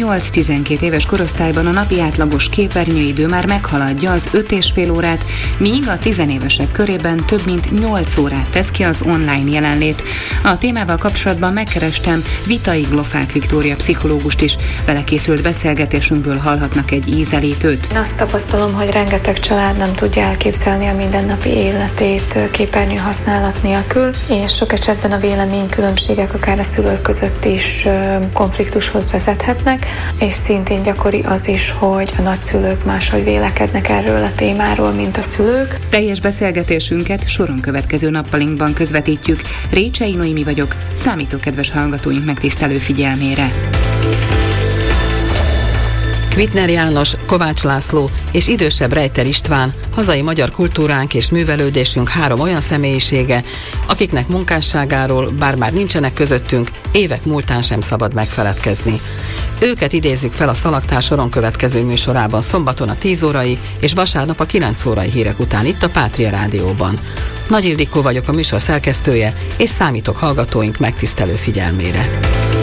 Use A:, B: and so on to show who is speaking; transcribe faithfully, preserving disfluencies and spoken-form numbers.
A: nyolc-tizenkét éves korosztályban a napi átlagos képernyőidő már meghaladja az öt és fél órát, míg a tizenévesek körében több mint nyolc órát tesz ki az online jelenlét. A témával kapcsolatban megkerestem Vitai Glofák Viktória pszichológust is, vele készült beszélgetésünkből hallhatnak egy ízelítőt.
B: Én azt tapasztalom, hogy rengeteg család nem tudja elképzelni a mindennapi életét képernyő használat nélkül, és sok esetben a véleménykülönbségek akár a szülők között is konfliktushoz vezethetnek, és szintén gyakori az is, hogy a nagyszülők máshogy vélekednek erről a témáról, mint a szülők.
A: Teljes beszélgetésünket soron következő nappalinkban közvetítjük. Récsei Noémi vagyok, számítok kedves hallgatóink megtisztelő figyelmére.
C: Kvitner János, Kovács László és idősebb Rejter István, hazai magyar kultúránk és művelődésünk három olyan személyisége, akiknek munkásságáról, bár már nincsenek közöttünk, évek múltán sem szabad megfeledkezni. Őket idézzük fel a Szalagtár soron következő műsorában szombaton a tíz órai és vasárnap a kilenc órai hírek után itt a Pátria Rádióban. Nagy Ildikó vagyok, a műsor szerkesztője, és számítok hallgatóink megtisztelő figyelmére.